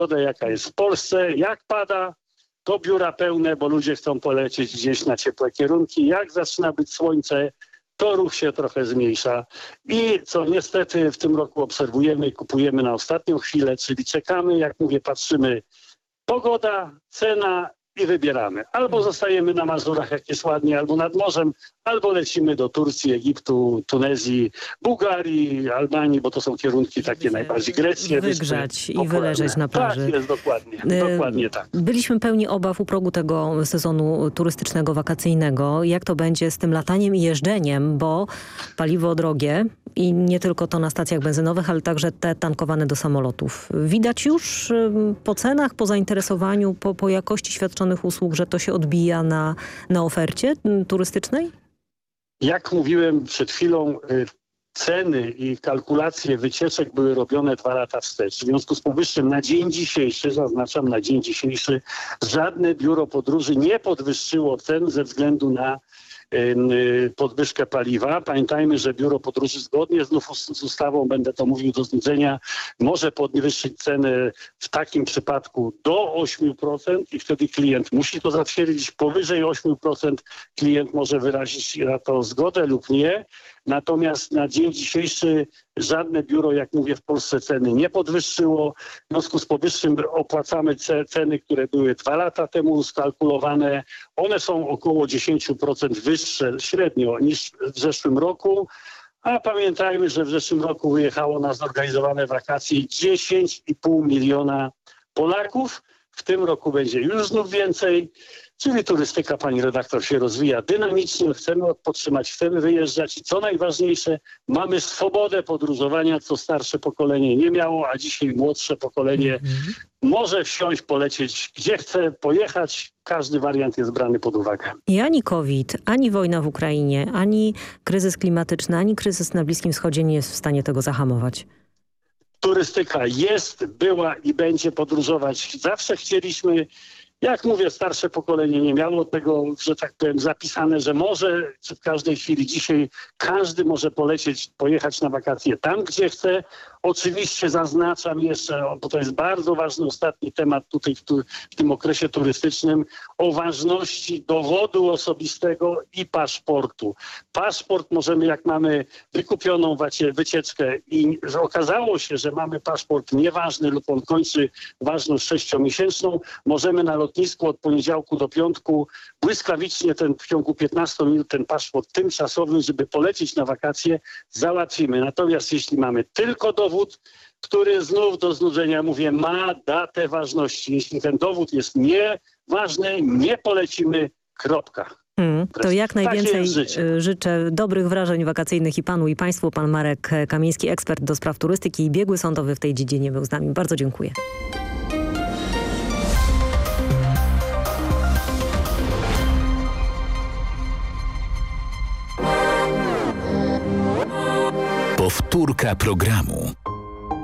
pogodę, jaka jest w Polsce. Jak pada, to biura pełne, bo ludzie chcą polecieć gdzieś na ciepłe kierunki. Jak zaczyna być słońce, to ruch się trochę zmniejsza. I co niestety w tym roku obserwujemy i kupujemy na ostatnią chwilę, czyli czekamy, jak mówię, patrzymy, pogoda, cena i wybieramy. Albo zostajemy na Mazurach, jak jest ładnie, albo nad morzem, albo lecimy do Turcji, Egiptu, Tunezji, Bułgarii, Albanii, bo to są kierunki takie najbardziej Greckie. Wygrzać i wyleżeć na plaży. Tak jest, dokładnie tak. Byliśmy pełni obaw u progu tego sezonu turystycznego, wakacyjnego. Jak to będzie z tym lataniem i jeżdżeniem, bo paliwo drogie i nie tylko to na stacjach benzynowych, ale także te tankowane do samolotów. Widać już po cenach, po zainteresowaniu, po jakości świadczonych usług, że to się odbija na ofercie turystycznej? Jak mówiłem przed chwilą, ceny i kalkulacje wycieczek były robione 2 lata wstecz. W związku z powyższym na dzień dzisiejszy, zaznaczam na dzień dzisiejszy, żadne biuro podróży nie podwyższyło cen ze względu na podwyżkę paliwa. Pamiętajmy, że biuro podróży zgodnie znów z ustawą, będę to mówił do znudzenia, może podwyższyć cenę w takim przypadku do 8% i wtedy klient musi to zatwierdzić. Powyżej 8% klient może wyrazić na to zgodę lub nie. Natomiast na dzień dzisiejszy żadne biuro, jak mówię, w Polsce ceny nie podwyższyło. W związku z powyższym opłacamy ceny, które były 2 lata temu skalkulowane. One są około 10% wyższe średnio niż w zeszłym roku. A pamiętajmy, że w zeszłym roku wyjechało na zorganizowane wakacje 10,5 miliona Polaków. W tym roku będzie już znów więcej. Czyli turystyka, pani redaktor, się rozwija dynamicznie, chcemy odpoczywać, chcemy wyjeżdżać i co najważniejsze, mamy swobodę podróżowania, co starsze pokolenie nie miało, a dzisiaj młodsze pokolenie może wsiąść, polecieć gdzie chce, pojechać. Każdy wariant jest brany pod uwagę. I ani COVID, ani wojna w Ukrainie, ani kryzys klimatyczny, ani kryzys na Bliskim Wschodzie nie jest w stanie tego zahamować. Turystyka jest, była i będzie podróżować. Zawsze chcieliśmy. Jak mówię, starsze pokolenie nie miało tego, że tak powiem, zapisane, że może w każdej chwili dzisiaj każdy może pojechać na wakacje tam, gdzie chce. Oczywiście zaznaczam jeszcze, bo to jest bardzo ważny ostatni temat tutaj w tym okresie turystycznym, o ważności dowodu osobistego i paszportu. Paszport możemy, jak mamy wykupioną wycieczkę i że okazało się, że mamy paszport nieważny lub on kończy ważność 6-miesięczną, możemy na lotnisku od poniedziałku do piątku błyskawicznie w ciągu 15 minut ten paszport tymczasowy, żeby polecieć na wakacje, załatwimy. Natomiast jeśli mamy tylko dowód, który znów do znudzenia, mówię, ma datę ważności. Jeśli ten dowód jest nieważny, nie polecimy, kropka. To jak najwięcej życzę dobrych wrażeń wakacyjnych i panu i państwu. Pan Marek Kamiński, ekspert do spraw turystyki i biegły sądowy w tej dziedzinie był z nami. Bardzo dziękuję. Powtórka programu.